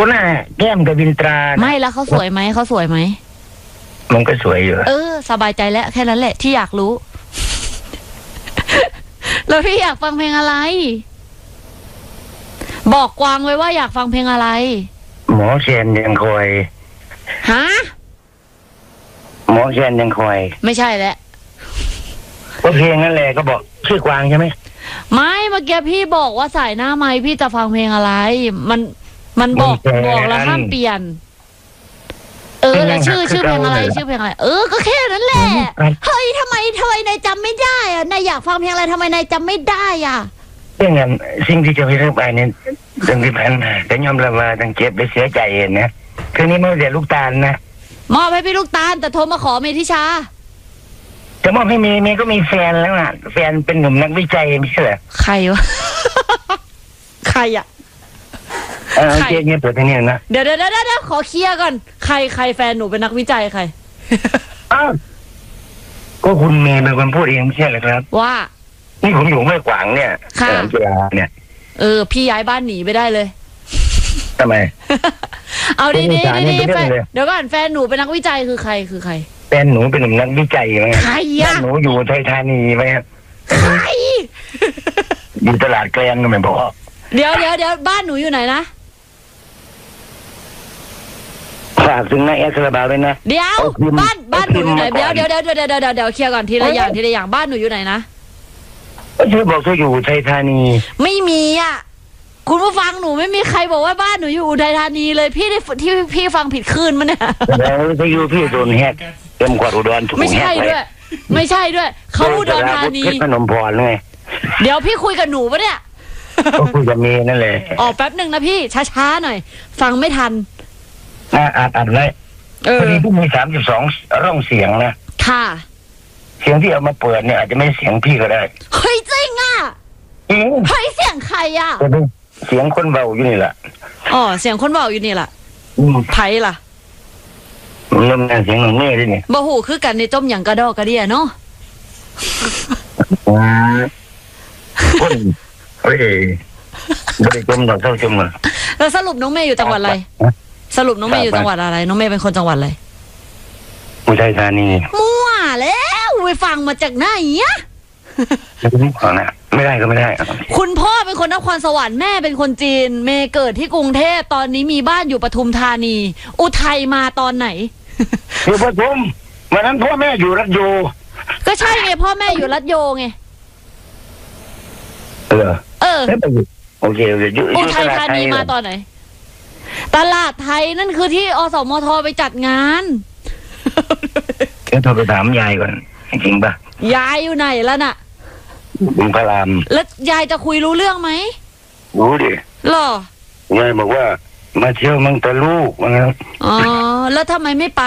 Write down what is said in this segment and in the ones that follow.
คนน่ะแก้มกวินตราไม่แล้วเขาสวยไหมเขาสวยไหมมันก็สวยอยู่สบายใจแล้วแค่นั้นแหละที่อยากรู้ แล้วพี่อยากฟังเพลงอะไรบอกกวางไว้ว่าอยากฟังเพลงอะไรหมอแคนยังคอยฮะหมอแคนยังคอยไม่ใช่แล้วก็เพลงนั่นแหละก็บอกชื่อกวางใช่ไหมไม่เมื่อกี้พี่บอกว่าสายหน้าไม้พี่จะฟังเพลงอะไรมันบอกแล้วห้ามเปลี่ยนแล้วชื่อเพลงอะไรชื่อเพลงอะไรก็แค่นั้นแหละเฮ้ยทำไมนายจำไม่ได้อะนายอยากฟังเพลงอะไรทำไมนายจำไม่ได้อ่ะเรื่องนั้นสิ่งที่จะไปเรื่องไปเนี่ยตั้งที่ผ่านมาแต่ยอมรับว่าตั้งเจ็บได้เสียใจเองนะคืนนี้มอบแต่ลูกตาลนะมอบให้พี่ลูกตาลแต่โทรมาขอเมธิชาจะมอบให้เมย์ก็มีแฟนแล้วอ่ะแฟนเป็นหนุ่มนักวิจัยไม่ใช่เหรอใครวะใครอ่ะเจ๊เนี่ยเปิดที่นี่นะเดี๋ยวขอเคลียร์ก่อนใครแฟนหนูเป็นนักวิจัยใครก็คุณเมย์เป็นคนพูดเองไม่ใช่เหรอครับว่านี่ผมอยู่ไม่ขวางเนี่ยจุฬาเนี่ยพี่ย้ายบ้านหนีไปได้เลยทำไมเอาดีแฟนเดี๋ยวก่อนแฟนหนูเป็นนักวิจัยคือใครแฟนหนูเป็นหนุ่มนักวิจัยไหมใครอะหนูอยู่ไทยธานีไหมครับใครอยู่ตลาดแกลงก็ไม่บอกเดี๋ยวบ้านหนูอยู่ไหนนะฝากถึงนายแอสระบาเลยนะเดี๋ยวบ้านหนูอยู่ไหนเดี๋ยวเคลียร์ก่อนทีละอย่างบ้านหนูอยู่ไหนนะเธอบอกเธออยู่อุทัยธานีไม่มีอ่ะคุณผู้ฟังหนูไม่มีใครบอกว่าบ้านหนูอยู่อุทัยธานีเลยพี่ได้ที่พี่ฟังผิดคืนมั้ยเนี่ยแล้วจะอยู่พี่โดนแฮกเต็มกว่าอุดรถูกไม่ใช่ด้วยเขาอุดรธานีเพชรพนมพรไงเดี๋ยวพี่คุยกับหนูปะเนี่ยก็คุยกับเมย์นั่นแหละแป๊บนึงนะพี่ช้าๆหน่อยฟังไม่ทันอัดเลยพอดีพี่มี32ร่องเสียงนะค่ะเสียงที่เอามาเปิดเนี่ยอาจจะไม่เสียงพี่ก็ได้เฮ้ยจริงอ่ะเฮ้ยเสียงใครอ่ะเสียงคนเบาอยู่นี่แหละเสียงคนเบาอยู่นี่แหละไผ่ล่ะเริ่มเสียงหนุ่มเน่ดิเนี่ยบ่หูคือกันในต้มอย่างกระดอกกระเดียเนาะคนเฮ้ยบริกรมดอกเท่าจมเลยแล้วสรุปน้องเมย์อยู่จังหวัดอะไรสรุปน้องเมย์อยู่จังหวัดอะไรน้องเมย์เป็นคนจังหวัดอะไรอุทัยธานีมั่วแล้วไปฟังมาจากไหนเนี่ยไม่ได้ก็ไม่ได้คุณพ่อเป็นคนนครสวรรค์แม่เป็นคนจีนเมย์เกิดที่กรุงเทพตอนนี้มีบ้านอยู่ปทุมธานีอุทัยมาตอนไหนอยู่ปทุมวันนั้นพ่อแม่อยู่รัตโยก็ใช่ไงพ่อแม่อยู่รัตโยไงโอเคอุทัยธานีมาตอนไหนตลาดไทยนั่นคือที่อสมทไปจัดงานโทรไปถามยายก่อนจริงป่ะยายอยู่ไหนแล้วน่ะบึงพระรามแล้วยายจะคุยรู้เรื่องไหมรู้ดิหรอยายบอกว่ามาเที่ยวมังตะลูกนะแล้วทำไมไม่ไป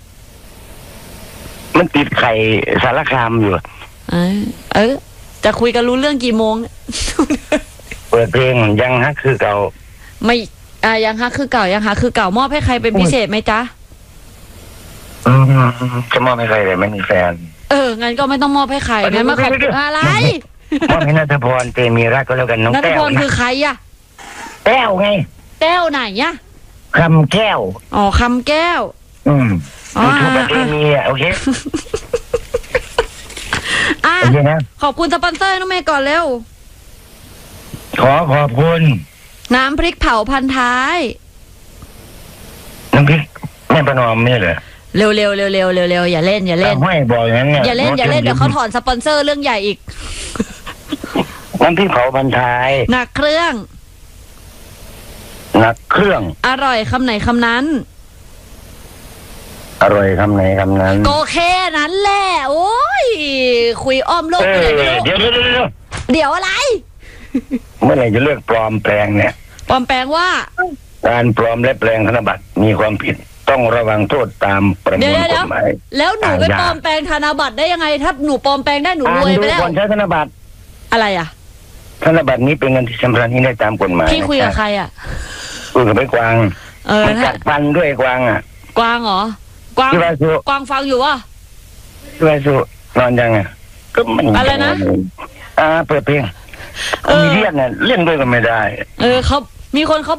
มันติดไข่สารคามอยู่จะคุยกันรู้เรื่องกี่โมงเปิดเพลงยังฮักคือเก่าไม่ยังฮักคือเก่ามอบให้ใครเป็นพิเศษไหมจ๊ะจะมอบให้ใครเลยไม่มีแฟนงั้นก็ไม่ต้องมอบให้ใครงั้นมาขอบอะไรมอบให้ณัฐพรเตมีรักก็แล้วกันน้องแต้วณัฐพรคือใครอะแต้วไงแต้วไหนอะคำแก้วคำแก้วถูกประเตมีโอเคขอบคุณสปอนเซอร์น้องเมย์ก่อนเร็วขอบคุณน้ำพริกเผาพันท้ายน้ำพริกแม่ประนอมไม่เหรอเร็วอย่าเล่นไม่บอกอย่างนั้นเนี่ยอย่าเล่นเดี๋ยวเขาถอนสปอนเซอร์เรื่องใหญ่อีกน้ำพริกเผาพันท้ายหนักเครื่องอร่อยคำไหนคำนั้นอร่อยคำไหนคำนั้นก็แค่นั้นแหละโอ้ยคุยอ้อมโลกไปเลยเดี๋ยวอะไรเมื่อไหร่จะเลือกปลอมแปลงเนี่ยปลอมแปลงว่าการปลอมและแปลงธนบัตรมีความผิดต้องระวังโทษตามประมวลกฎหมายแล้วหนูไปปลอมแปลงธนบัตรได้ยังไงถ้าหนูปลอมแปลงได้หนูรวยไปแล้วก่อนใช้ธนบัตรอะไรอ่ะธนบัตรนี้เป็นเงินที่ชำระหนี้ได้ตามกฎหมายพี่คุยกับใครอ่ะคุยกับไอ้กวางมันกัดฟันด้วยกวางอ่ะกวางเหรอกวางฟังอยู่วะพี่วาสุนอนยังไงก็มันอะไรนะเปิดเพลงมีเรียนเนี่ยเล่นด้วยก็ไม่ได้เขามีคนเขา